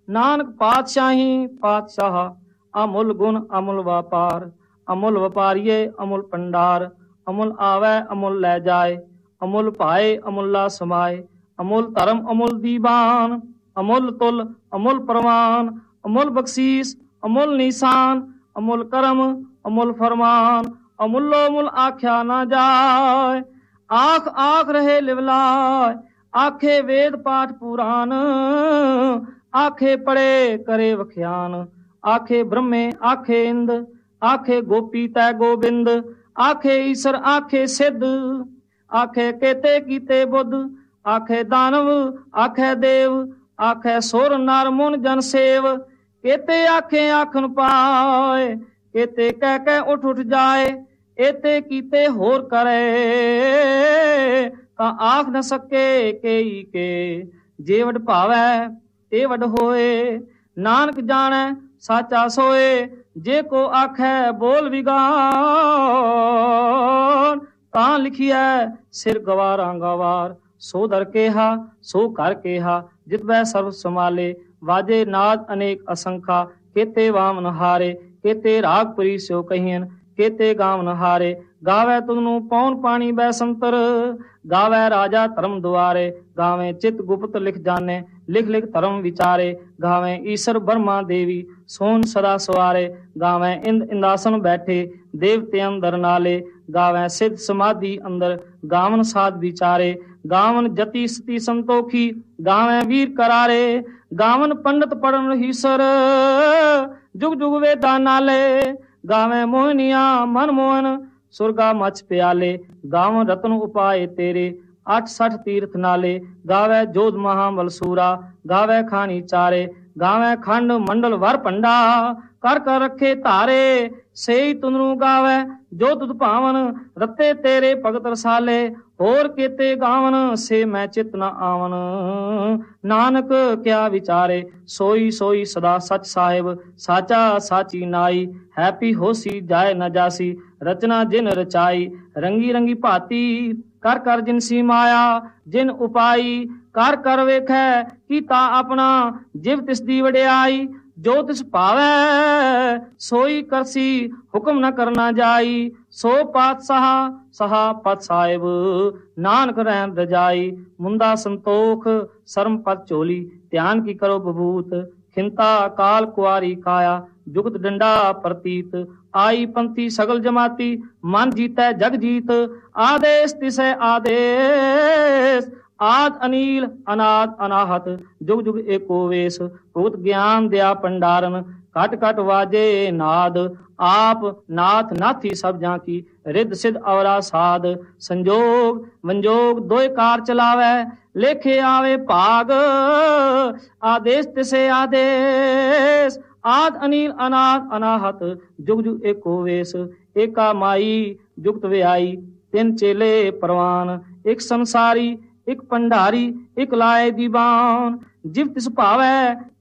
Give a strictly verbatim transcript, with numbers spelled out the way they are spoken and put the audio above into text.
नानक पातशाही पातशाह, अमुल गुण अमुल व्यापार, अमुल व्यापारिये अमुल भंडार, अमुल आवे अमुल लै जाए, अमुल भाए अमुल्ला समाए, अमुल धर्म अमुल दीवान, अमुल तुल अमुल प्रवान, अमुल बख्शीस अमुल निशान, अमुल करम अमुल फरमान, अमुलो मुल आख्या ना जाए। आख आख रहे लिवलाय, आखे वेद पाठ पुराण, आखे पढ़े करे वख्यान, आखे ब्रह्मे आखे इंद, आखे गोपी तै गोबिंद, आखे ईश्वर आखे सिद्ध, आखे केते कीते बुद्ध, आखे दानव आखे देव, आखे सुर नर मुन जन सेव, केते आखे आखन पाए, केते कह कह उठ उठ जाए, एते कीते होर करे, ता आख न सके केई के, जे वड भावै ते वड होए, नानक जाने साचा सोए, जे को आखै बोल विगान, तां लिखिए सिर गवारां गवार, सो दर केहा सो कर केहा, जित वै सर्व समाले, वाजे नाद अनेक असंखा, केते वामन हारे, केते रागपुरी स्यो कहियन, केते गावन हारे, गावे तुनु पौन पानी बैसंतर, गावे राजा धर्म दुआरे, गावे चित गुप्त लिख जाने, लिख लिख धर्म विचारे, गावे ईश्वर ब्रह्मा देवी सोन सदा सवारे, गावे इंद इंदासन बैठे देवते अंदर नाले, गावे सिद्ध समाधि अंदर, गावन साध विचारे, गावन जति सती संतोखी, गावे वीर करारे, गावन पंडित पढ़न ईश्वर, जुग जुग वेदा नाले, गावे मोहनिया मन मोहन, सुरगा मच प्याले, गावन रतन उपाय तेरे, अठ सठ तीर्थ नाले, गावे जोध महाबलसूरा, गावे खानी चारे, गावे खंड मंडल वर पंडा, कर कर रखे तारे, सेई तुनरू गावे जो तुद भावन, रते तेरे भगत रसाले, होर केते गावन से मैं चित न आवन, नानक क्या विचारे, सोई सोई सदा सच साहिब, साचा साची नाई, हैपी होसी जाए न जासी, रचना जिन रचाई, रंगी रंगी भाती, कर कर जिनसी माया, जिन उपाई, कर कर वेखै कीता अपना, जिव तिस दी वडियाई, जो तिस भावै सोई करसी, हुक्म न करना जाई, सो पातशाह सहा पत साहिब, नानक रहन रजाई, मुंदा संतोख शर्म पत चोली, ध्यान की करो बबूत, खिंता काल कुआरी काया, जुगत डंडा प्रतीत, आई पंथी सगल जमाती, मन जीतै जग जीत, आदेश तिसै आदेश, आद अनील अनाद अनाहत, जुग जुग एको वेश, भूत ज्ञान दया पंडारन, कट कट वाजे नाद, आप नाथ नाथी सब जाकी, रिद सिद्ध अवरा साध, संजोग मंजोग दोय कार चलावे, लेखे आवे भाग, आदेश तिसे आदेश, आद अनील अनाद अनाहत, जुग जुग एको वेश, एका माई जुगत व्याई, तिन चेले परवान, एक संसारी एक पंडारी, एक लाए दीवान, जिव तिस भावै